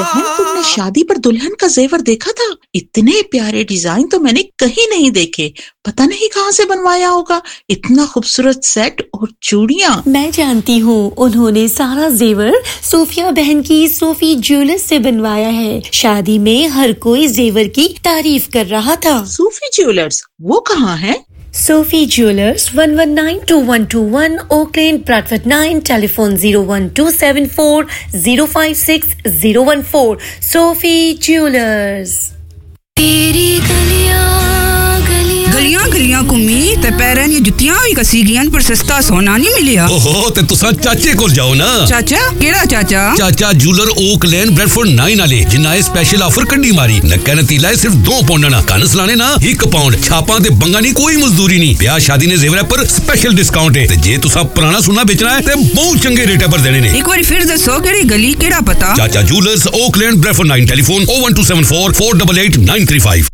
बहन, तुमने शादी पर दुल्हन का जेवर देखा था? इतने प्यारे डिजाइन तो मैंने कहीं नहीं देखे। पता नहीं कहाँ से बनवाया होगा। इतना खूबसूरत सेट और चूड़ियाँ। मैं जानती हूँ, उन्होंने सारा जेवर सोफिया बहन की सोफी ज्वेलर्स से बनवाया है। शादी में हर कोई जेवर की तारीफ कर रहा था। सोफी ज्वेलर्स, वो कहाँ है? Sophie Jewelers, 1192121 Oak Lane, Bradford 9, telephone 01274 056 014. Sophie Jewelers. गलियां गलियां घुम्मी ते पैरें दी जुत्तियां भी कसी गियां पर सस्ता सोना नहीं मिलिया। ओहो ते तुसा चाचे कोल जाओ ना। चाचा केड़ा चाचा? चाचा जूलर ओक लेन ब्रेडफोर्ड 9 वाले जिन्ना स्पेशल ऑफर कड्डी मारी। नक्का नतीला है सिर्फ 2 पाउंड ना। कन सलाने ना 1 पाउंड। छापां ते बंगा नहीं, कोई मजदूरी नहीं। ब्याह शादी ने जेवर पर स्पेशल डिस्काउंट है। ते जे तुसा पुराना सोना बेचना है ते बहुत चंगे रेट पर देने ने। एक बार फिर दसो केड़ी गली केड़ा पता? चाचा जूलर्स ओक लेन ब्रेडफोर्ड 9, टेलीफोन 01274 488 935।